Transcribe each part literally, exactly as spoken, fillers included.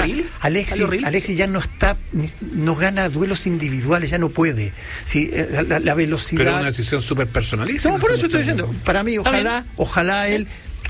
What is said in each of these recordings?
Ril. Alexis, Alexis ya no está, no gana duelos individuales, ya no puede. Sí, la, la velocidad. Pero es una decisión súper personalista. No, por eso estoy diciendo. Para mí, ojalá, ojalá él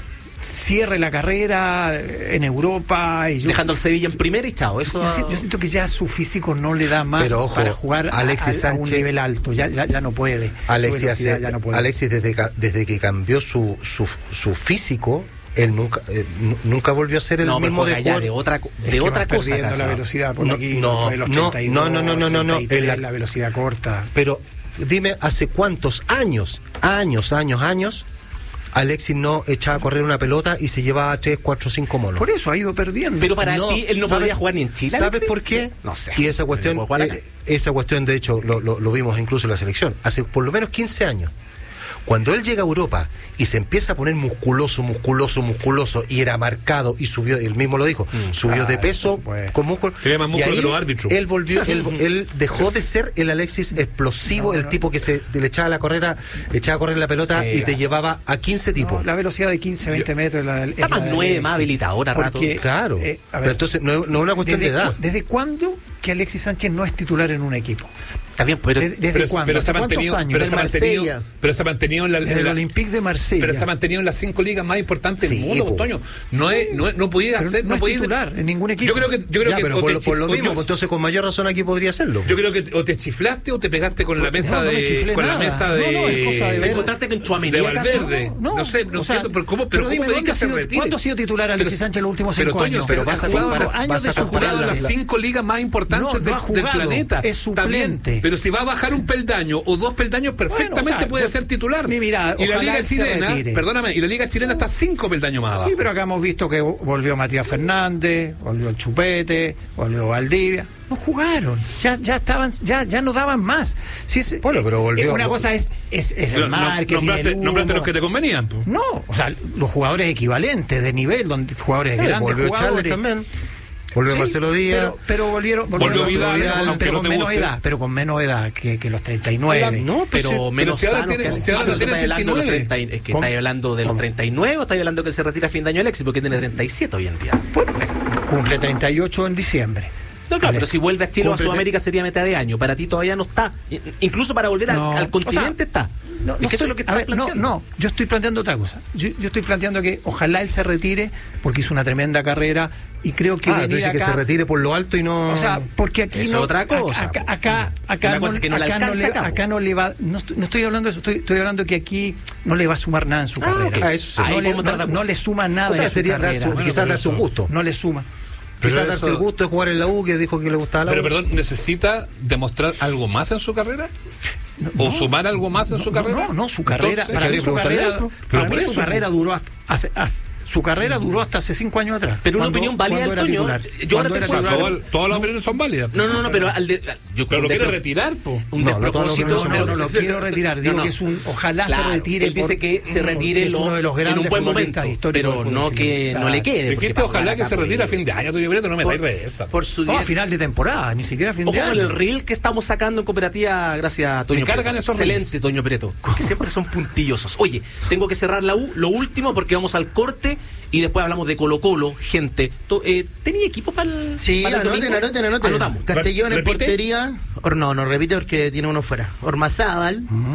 cierre la carrera en Europa y yo, dejando al Sevilla en primera y chao. Eso... Yo, yo siento que ya su físico no le da más. Pero, ojo, para jugar Alexis a, a, a Sánchez, un nivel alto, ya, ya, ya no puede. Alexis, hace, ya no puede. Alexis desde, desde que cambió su, su, su físico, él nunca eh, nunca volvió a ser el no, mismo de, de otra de es que otra cosa perdiendo la velocidad por no, aquí, no, de los no, treinta y dos, no, no, no, no, no, treinta y tres, el, la velocidad corta. Pero dime, ¿hace cuántos años, años, años, años Alexis no echaba a correr una pelota y se llevaba tres, cuatro, cinco monos? Por eso ha ido perdiendo. Pero para no, ti él no podría jugar ni en Chile. ¿Sabes Alexis? por qué? No sé. Y esa cuestión, eh, esa cuestión de hecho lo, lo, lo vimos incluso en la selección hace por lo menos quince años. Cuando él llega a Europa y se empieza a poner musculoso, musculoso, musculoso, y era marcado y subió, él mismo lo dijo, mm, subió ah, de peso con músculo. Más músculo y ahí que los árbitros. Él volvió, él, él dejó de ser el Alexis explosivo, no, el no, tipo que se le echaba la carrera, echaba a correr la pelota sí, y te llevaba a quince tipos. No, la velocidad de quince, veinte metros es la, es está más nueve, más habilitadora, rato. Claro. Eh, ver, pero entonces no, no es una cuestión desde, de edad. ¿Desde cuándo que Alexis Sánchez no es titular en un equipo? Está bien, pero ¿Desde, desde pero, cuándo? Pero ¿Hace cuántos años? Pero se, mantenido, pero se ha mantenido en la, desde en la, el Olympique de Marsella. Pero se ha mantenido en las cinco ligas más importantes sí, del mundo, po. Toño. No es, no, es, no podía pero hacer, no, no es podía titular en ningún equipo. Yo creo que, yo creo ya, que pero por, te, lo, por lo mismo, yo, pues entonces con mayor razón aquí podría hacerlo. Yo creo que o te chiflaste o te pegaste con la mesa no, no de, con nada. la mesa de, no, no, es cosa de, ¿te encontraste con Chuamení de acaso? Valverde. No, no sé, no o sea, entiendo, pero cómo, pero, pero dime, cómo ¿dónde ha sido, ¿cuándo ha sido titular Alexis Sánchez en los últimos cinco pero, Toño, años? Pero vas a jugar años de ha jugado en las cinco ligas más importantes no, del, no del planeta. Es suplente. Pero si va a bajar un peldaño o dos peldaños, perfectamente bueno, o sea, puede ser titular. Mira, y la liga chilena, perdóname, y la liga chilena está cinco peldaños más abajo. Sí, pero acá hemos visto que volvió Matías Fernández, volvió el Chupete, volvió Valdivia. No jugaron, ya ya estaban, ya ya no daban más. Si es, bueno, pero volvió. Eh, una cosa es, es, es el marketing. Nombraste, nombraste los que te convenían. Pues. No, o sea, los jugadores equivalentes de nivel, donde jugadores sí, grandes, volvió jugadores Charles también. Volvió sí, Marcelo Díaz. Pero, pero volvieron, volvieron volvió Vidal, Vidal, no, pero no con menos guste. edad, pero con menos edad que, que los treinta y nueve. No, pero, pero menos pero sano que si ahora tiene hablando de los treinta, es que estáis hablando de los treinta y nueve o estáis hablando que se retira a fin de año Alexis porque tiene treinta y siete hoy en día. Bueno, cumple treinta y ocho en diciembre. No, claro, pero si vuelve a Chile o a Sudamérica sería mitad de año. Para ti todavía no está. Incluso para volver no, al, al continente o sea, está. No, no es que estoy, eso es lo que a ver, no, no, yo estoy planteando otra cosa. Yo, yo estoy planteando que ojalá él se retire porque hizo una tremenda carrera y creo que ah, venir dice acá, que se retire por lo alto y no. O sea, porque aquí eso no. Es otra cosa. Acá, acá, acá, una no, cosa que no acá, le no le, acá, acá no le va. No estoy, no estoy hablando de eso. Estoy, estoy hablando que aquí no le va a sumar nada en su ah, carrera. Okay. Ah, eso sí. no, Ahí le, no, no le suma nada. O sea, en sería su carrera. darse, quizás darse un gusto. No le suma. Quizás darse el gusto de jugar en la U, que dijo que le gustaba la pero, U. Pero perdón, ¿necesita demostrar algo más en su carrera? No, ¿O no, sumar algo más en no, su carrera? No, no, su carrera. Entonces, para mí su carrera, para mí su carrera duró hasta, hace, hace, su carrera duró hasta hace cinco años atrás. Pero una opinión válida del Toño. Yo ahora te puedo todas, todas las opiniones son válidas. No, no, no, pero al de, yo pero lo quiere retirar, po. Un no, despropósito. No, no, no lo quiero retirar. Digo no, no. que es un ojalá claro, se retire. Él dice que se retire es uno de los grandes en un buen momento, pero no que claro. no le quede. Dijiste ojalá que se retire a fin de año, Toño Prieto, no me dais reversa. Por su no, a final de temporada, ni siquiera a fin Ojo de año. Ojo con el reel que estamos sacando en cooperativa gracias a Toño Prieto. Excelente, Toño Prieto. Que siempre son puntillosos. Oye, tengo que cerrar la U, lo último porque vamos al corte y después hablamos de Colo Colo, gente. Eh, ¿Tenía equipo para el Sí, para el anoten, anoten, anoten. Anotamos. Castellón en ¿Repite? portería. Or, no, no repite porque tiene uno fuera. Ormazábal, uh-huh.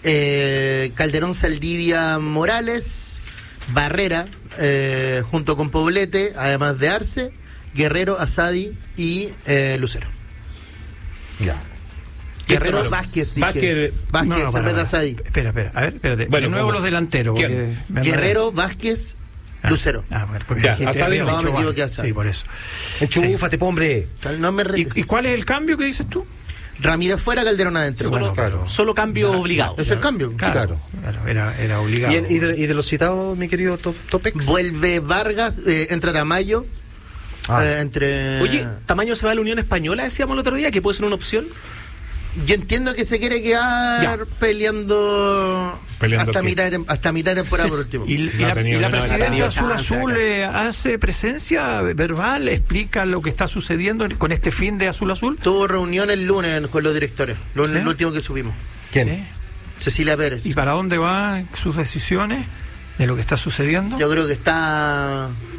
eh, Calderón, Saldivia, Morales, Barrera, eh, junto con Poblete, además de Arce, Guerrero, Asadi y eh, Lucero. Ya. Guerrero, Esto, Vázquez, Vázquez, Vázquez, no, no, para, para. Asadi. Espera, espera, a ver, espérate. Bueno, de nuevo bueno. los delanteros. Guerrero, Vázquez, Ah, Lucero. Ah, bueno, porque ya, dijiste, Asadi, había no, dicho me equivoqué, Vázquez. Sí, por eso. Enchúfate, sí. hombre. No me retes. ¿Y, ¿Y cuál es el cambio que dices tú? Ramírez fuera, Calderón adentro. Solo, bueno, claro. solo cambio claro. obligado. Es el cambio. Claro, claro era, era obligado. ¿Y, el, y, de, ¿Y de los citados, mi querido Top, Topex? Vuelve Vargas, eh, entra Tamayo. Ah. Eh, entre... Oye, ¿Tamayo se va a la Unión Española? Decíamos el otro día, que puede ser una opción. Yo entiendo que se quiere quedar ya. peleando, ¿Peleando hasta, qué? mitad de, hasta mitad de temporada por último. ¿Y, y No la, tenido, y la no, presidenta no, no, Azul no, Azul no, eh, hace presencia verbal, explica lo que está sucediendo con este fin de Azul Azul? Tuvo reunión el lunes con los directores, lo, ¿Sí? lo último que subimos. ¿Quién? ¿Sí? Cecilia Pérez. ¿Y para dónde van sus decisiones de lo que está sucediendo? Yo creo que está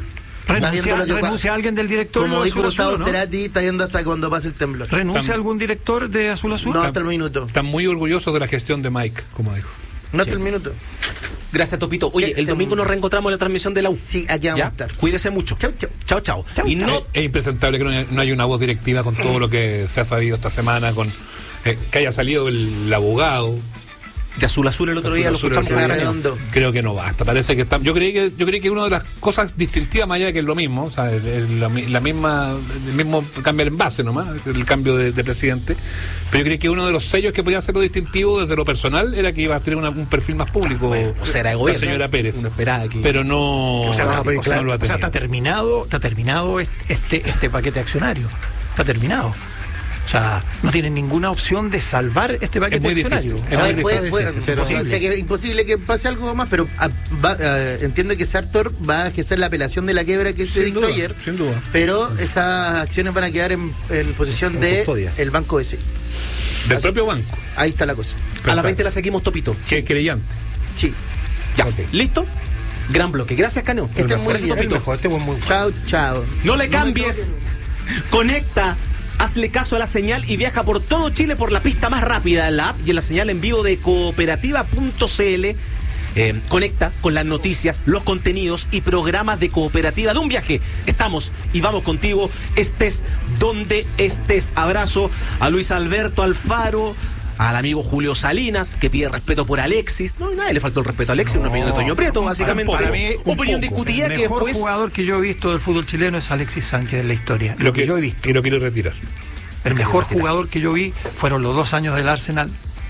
¿Renuncia, ¿renuncia a alguien del directorio? Como de dijo Azul Gustavo Azul, ¿no? Cerati, está yendo hasta cuando pase el temblor. ¿Renuncia Están, algún director de Azul Azul? No, hasta el minuto. Están muy orgullosos de la gestión de Mike, como dijo. No hasta sí. el minuto. Gracias, Topito. Oye, el domingo nos reencontramos en la transmisión de la U. Sí, aquí vamos ¿Ya? a estar. Cuídese mucho. Chau, chau. Chao, chao. Chau, y chau. no... Es, es impresentable que no haya, no haya una voz directiva con todo lo que se ha sabido esta semana, con eh, que haya salido el, el abogado. De Azul Azul el otro Azul día Azul, lo escuchamos Azul, redondo. Creo que no basta. Parece que está. Yo creí que yo creí que una de las cosas distintivas, más allá de que es lo mismo, o sea, el, el, la, la misma, el mismo cambio el envase nomás, el cambio de, de presidente. Pero yo creí que uno de los sellos que podía ser lo distintivo desde lo personal era que iba a tener una, un perfil más público. Bueno, o sea, era de gobierno, la señora Pérez. Uno esperaba que... Pero no. O sea, no, no, no, pero no claro, lo ha o sea, tenido. está terminado, está terminado este, este paquete accionario. Está terminado. O sea, no tienen ninguna opción de salvar este paquete Es muy accionario. difícil. O sea, Puede- puede- puede- es pero, imposible. o sea, que es imposible que pase algo más, pero ah, va, ah, entiendo que Sartor va a ejercer la apelación de la quiebra que se Sin dictó duda, ayer, sin duda. pero esas acciones van a quedar en, en posesión En de custodia. el Banco B C. Del Así- propio banco. Ahí está la cosa. A las veinte la seguimos, Topito. Que es querellante. Sí. Ya. Ok. ¿Listo? Gran bloque. Gracias, Caneo. Que estén muy Gracias, bien. El Topito. mejor, este buen muy Chao, chao. No le me cambies. equivoquen. Conecta. Hazle caso a la señal y viaja por todo Chile por la pista más rápida en la app y en la señal en vivo de cooperativa punto c l. Eh, conecta con las noticias, los contenidos y programas de Cooperativa de un viaje. Estamos y vamos contigo, estés donde estés. Abrazo a Luis Alberto Alfaro, al amigo Julio Salinas, que pide respeto por Alexis. No, nadie le faltó el respeto a Alexis, una opinión de Toño Prieto, básicamente. Para mí, un opinión poco. discutida El que mejor después... jugador que yo he visto del fútbol chileno es Alexis Sánchez en la historia. Lo, que, yo he visto. Y lo quiero retirar. El mejor jugador que yo vi fueron los dos años del Arsenal.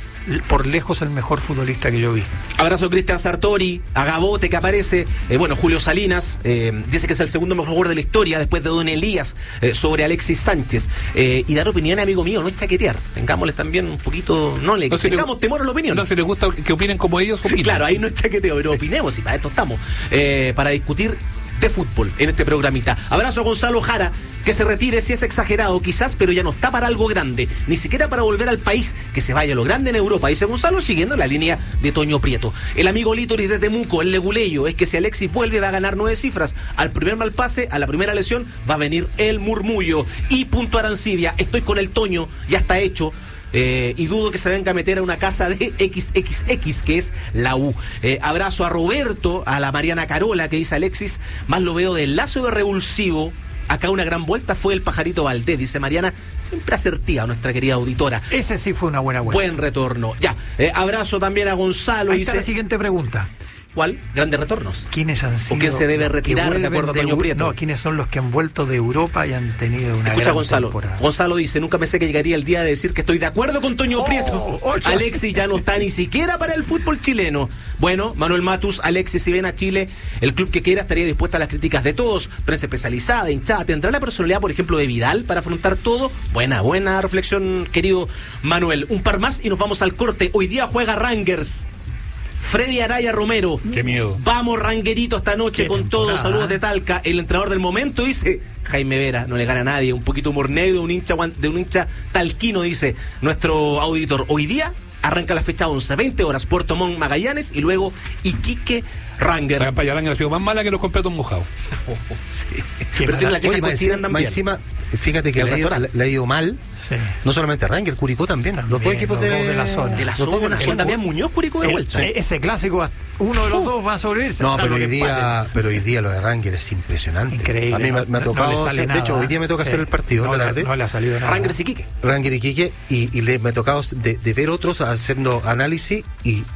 Por lejos el mejor futbolista que yo vi. Abrazo a Cristian Sartori, a Gabote que aparece, eh, bueno, Julio Salinas, eh, dice que es el segundo mejor jugador de la historia después de Don Elías, eh, sobre Alexis Sánchez. Eh, y dar opinión, amigo mío, no es chaquetear. Tengámosles también un poquito, no le No, si tengamos le- temor a la opinión. No, si les gusta que opinen como ellos, opinen. Claro, ahí no es chaqueteo, pero opinemos y para esto estamos. Eh, para discutir de fútbol en este programita. Abrazo a Gonzalo Jara, que se retire si es exagerado quizás, pero ya no está para algo grande, ni siquiera para volver al país, que se vaya a lo grande en Europa, dice Gonzalo, siguiendo la línea de Toño Prieto. El amigo Litori de Temuco, el leguleyo, es que si Alexis vuelve va a ganar nueve cifras. Al primer mal pase, a la primera lesión, va a venir el murmullo. Y punto Arancibia, estoy con el Toño, ya está hecho. Eh, y dudo que se venga a meter a una casa de equis equis equis, que es la U. Eh, abrazo a Roberto, a la Mariana Carola, que dice Alexis, más lo veo del lazo de revulsivo. Acá una gran vuelta fue el Pajarito Valdés, dice Mariana, siempre asertiva nuestra querida auditora. Ese sí fue una buena vuelta. Buen retorno. Ya, eh, abrazo también a Gonzalo. Ahí dice, está la siguiente pregunta. ¿cuál? Grandes retornos. ¿Quiénes han sido? ¿O quién se debe los que retirar, de vuelven acuerdo a Toño Eu- Prieto? No, ¿quiénes son los que han vuelto de Europa y han tenido una Escucha, gran Gonzalo. temporada? Gonzalo dice, nunca pensé que llegaría el día de decir que estoy de acuerdo con Toño Oh, Prieto. ocho. Alexis ya no está ni siquiera para el fútbol chileno. Bueno, Manuel Matus, Alexis, si ven a Chile, el club que quiera estaría dispuesto a las críticas de todos. Prensa especializada, hinchada. ¿Tendrá la personalidad, por ejemplo, de Vidal para afrontar todo? Buena, buena reflexión, querido Manuel. Un par más y nos vamos al corte. Hoy día juega Rangers. Freddy Araya Romero. Qué miedo. Vamos, Ranguerito, esta noche Qué con temporada, todos. Saludos ¿eh? de Talca. El entrenador del momento dice Jaime Vera, no le gana a nadie. Un poquito humor negro, un hincha, guan- de un hincha talquino, dice nuestro auditor. Hoy día arranca la fecha once, veinte horas, Puerto Montt, Magallanes y luego Iquique, Rangers. La Payaranga ha sido más mala que los completos mojados. Sí. Qué Pero tiene la mala- queja Oye, más coinciden encima, más también. encima, fíjate que El le ha, ido, restaurante. le ha ido mal, Sí. no solamente Ranger, Curicó también. los dos También, equipos los de, dos de la zona. De la los dos zona, de la son también Muñoz, Curicó de El- vuelta. e- ese clásico, uno de los dos va a sobrevivirse. No, salvo pero hoy que día, empaten. pero hoy día lo de Ranger es impresionante. Increíble. A mí me, me ha no- no tocado, le sale hacer- nada. de hecho, hoy día me toca Sí. hacer el partido no en la le- tarde. No le ha salido nada. Rangers Iquique. Ranger y Quique, y, y le, me ha tocado de, de ver otros haciendo análisis, y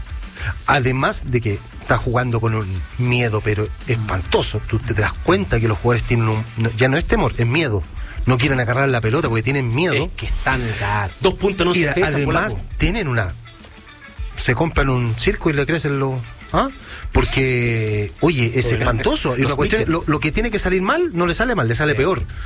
además de que está jugando con un miedo pero espantoso. Tú te das cuenta que los jugadores tienen un, no- ya no es temor, es miedo. No quieren agarrar la pelota porque tienen miedo. Es que están caros. Dos puntos no y se fechan, además polaco. tienen una, se compran un circo y le crecen los, ¿ah? Porque oye, es Obviamente. espantoso. Y Los una cuestión, midgets. lo, lo que tiene que salir mal no le sale mal, le sale Sí. peor.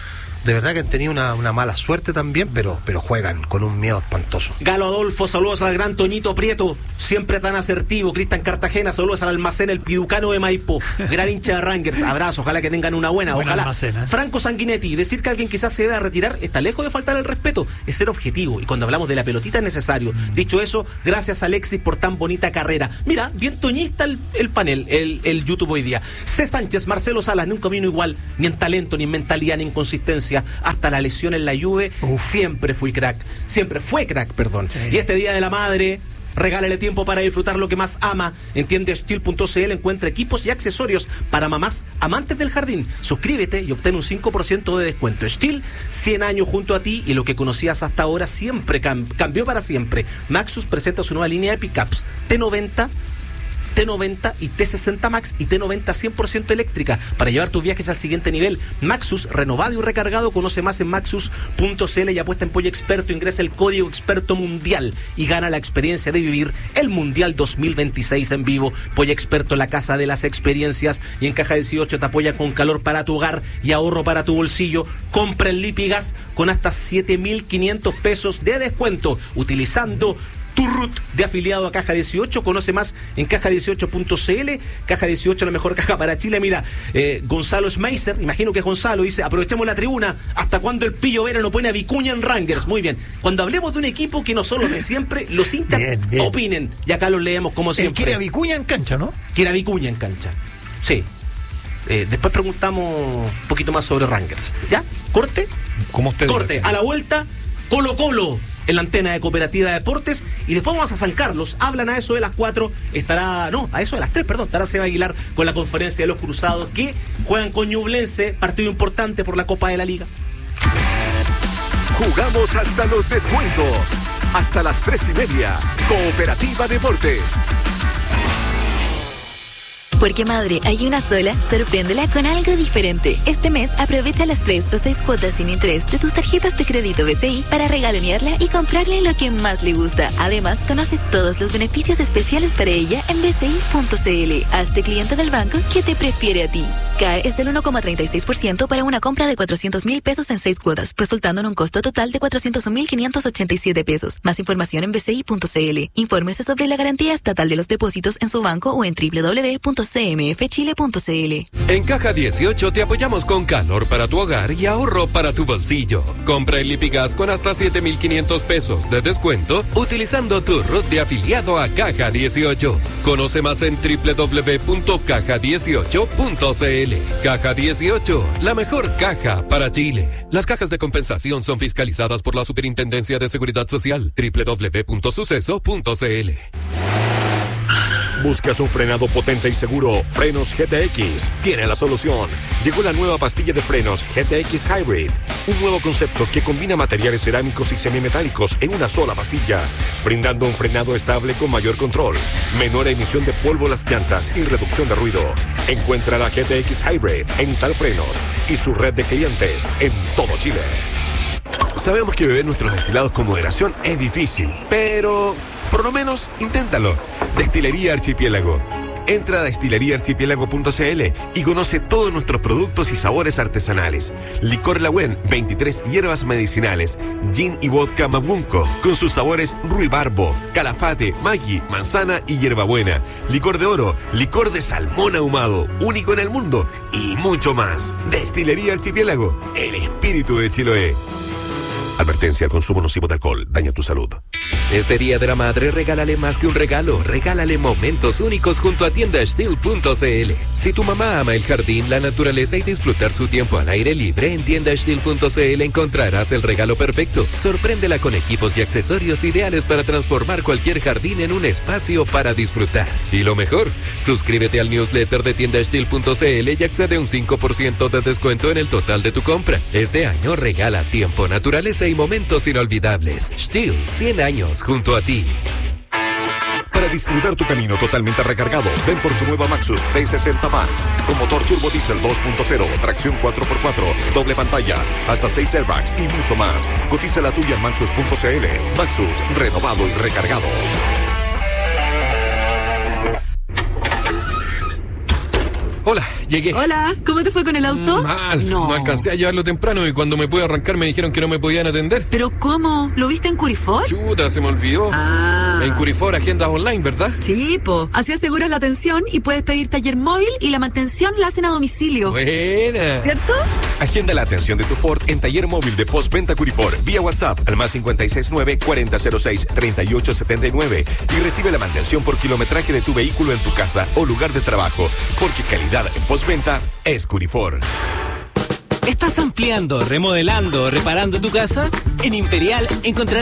de verdad que han tenido una, una mala suerte también, pero, pero juegan con un miedo espantoso. Galo Adolfo, saludos al gran Toñito Prieto, siempre tan asertivo. Cristian Cartagena, saludos al almacén El Piducano de Maipo, gran hincha de Rangers, abrazo, ojalá que tengan una buena, buena ojalá. Almacén, ¿eh? Franco Sanguinetti, decir que alguien quizás se deba retirar está lejos de faltar el respeto, es ser objetivo, y cuando hablamos de la pelotita es necesario. Mm. Dicho eso, gracias Alexis por tan bonita carrera. Mira, bien toñista el, el panel, el, el YouTube hoy día. C. Sánchez, Marcelo Salas, nunca vino igual, ni en talento, ni en mentalidad, ni en consistencia, hasta la lesión en la Juve. Uf. Siempre fui crack, siempre fue crack, perdón. Sí. Y este Día de la Madre, regálale tiempo para disfrutar lo que más ama. Entiende Steel punto c l, encuentra equipos y accesorios para mamás amantes del jardín. Suscríbete y obtén un cinco por ciento de descuento. Steel, cien años junto a ti, y lo que conocías hasta ahora siempre cam- cambió para siempre. Maxus presenta su nueva línea de pickups T noventa, T noventa y T sesenta Max y T noventa cien por ciento eléctrica para llevar tus viajes al siguiente nivel. Maxus, renovado y recargado. Conoce más en maxus punto c l y apuesta en Pollo Experto. Ingresa el código Experto Mundial y gana la experiencia de vivir el Mundial dos mil veintiséis en vivo. Pollo Experto, la casa de las experiencias. Y en Caja dieciocho te apoya con calor para tu hogar y ahorro para tu bolsillo. Compra en Lipigas con hasta siete mil quinientos pesos de descuento utilizando tu R U T de afiliado a Caja dieciocho. Conoce más en caja dieciocho punto c l. Caja dieciocho, la mejor caja para Chile. Mira, eh, Gonzalo Schmeiser, imagino que es Gonzalo, dice: aprovechemos la tribuna. ¿Hasta cuándo el Pillo Vera no pone a Vicuña en Rangers? Muy bien. Cuando hablemos de un equipo que no solo de siempre, los hinchas bien, bien. opinen. Y acá los leemos como siempre. Él quiere a Vicuña en cancha, ¿no? Quiere a Vicuña en cancha. Sí. Eh, después preguntamos un poquito más sobre Rangers. ¿Ya? ¿Corte? ¿Cómo usted Corte. A la vuelta, Colo Colo en la antena de Cooperativa de Deportes, y después vamos a San Carlos. Hablan a eso de las cuatro, estará, no, a eso de las tres, perdón, estará Seba Aguilar con la conferencia de los Cruzados, que juegan con Ñublense, partido importante por la Copa de la Liga. Jugamos hasta los descuentos, hasta las tres y media. Cooperativa Deportes. Porque madre, hay una sola, sorpréndela con algo diferente. Este mes aprovecha las tres o seis cuotas sin interés de tus tarjetas de crédito B C I para regalonearla y comprarle lo que más le gusta. Además, conoce todos los beneficios especiales para ella en b c i punto c l. Hazte cliente del banco que te prefiere a ti. C A E es del uno coma treinta y seis por ciento para una compra de cuatrocientos mil pesos en seis cuotas, resultando en un costo total de cuatrocientos mil quinientos ochenta y siete pesos. Más información en b c i punto c l. Infórmese sobre la garantía estatal de los depósitos en su banco o en w w w punto c m f chile punto c l. En Caja dieciocho te apoyamos con calor para tu hogar y ahorro para tu bolsillo. Compra el Lipigas con hasta siete mil quinientos pesos de descuento utilizando tu R U T de afiliado a Caja dieciocho. Conoce más en w w w punto caja dieciocho punto c l. Caja dieciocho, la mejor caja para Chile. Las cajas de compensación son fiscalizadas por la Superintendencia de Seguridad Social. w w w punto suceso punto c l. ¿Buscas un frenado potente y seguro? Frenos G T X tiene la solución. Llegó la nueva pastilla de frenos G T X Hybrid, un nuevo concepto que combina materiales cerámicos y semimetálicos en una sola pastilla, brindando un frenado estable con mayor control, menor emisión de polvo a las llantas y reducción de ruido. Encuentra la G T X Hybrid en Ital Frenos y su red de clientes en todo Chile. Sabemos que beber nuestros destilados con moderación es difícil, pero por lo menos inténtalo. Destilería Archipiélago. Entra a destilería archipiélago punto c l y conoce todos nuestros productos y sabores artesanales. Licor Lagüen, veintitrés hierbas medicinales, gin y vodka Mabunco, con sus sabores ruibarbo, calafate, maggi, manzana y hierbabuena. Licor de oro, licor de salmón ahumado, único en el mundo, y mucho más. Destilería Archipiélago, el espíritu de Chiloé. Advertencia: el consumo nocivo de alcohol daña tu salud. Este Día de la Madre, regálale más que un regalo. Regálale momentos únicos junto a tienda steel punto c l. Si tu mamá ama el jardín, la naturaleza y disfrutar su tiempo al aire libre, en tienda steel punto c l encontrarás el regalo perfecto. Sorpréndela con equipos y accesorios ideales para transformar cualquier jardín en un espacio para disfrutar. Y lo mejor, suscríbete al newsletter de tienda steel punto c l y accede a un cinco por ciento de descuento en el total de tu compra. Este año regala tiempo, naturaleza y momentos inolvidables. Steel, cien años junto a ti. Para disfrutar tu camino totalmente recargado, ven por tu nueva Maxus T sesenta Max, con motor turbo diésel dos punto cero, tracción cuatro por cuatro, doble pantalla, hasta seis airbags y mucho más. Cotiza la tuya en maxus punto c l. Maxus, renovado y recargado. Hola, llegué. Hola, ¿cómo te fue con el auto? Mal, no. no alcancé a llevarlo temprano y cuando me pude arrancar me dijeron que no me podían atender. ¿Pero cómo? ¿Lo viste en Curifor? Chuta, se me olvidó. Ah. En Curifor, agendas online, ¿verdad? Sí, po. Así aseguras la atención y puedes pedir taller móvil y la mantención la hacen a domicilio. Buena. ¿Cierto? Agenda la atención de tu Ford en taller móvil de postventa Curifor vía WhatsApp al más cinco seis nueve, cuarenta cero seis, treinta y ocho setenta y nueve y recibe la mantención por kilometraje de tu vehículo en tu casa o lugar de trabajo, porque calidad en postventa es Curifor. ¿Estás ampliando, remodelando, reparando tu casa? En Imperial encontrarás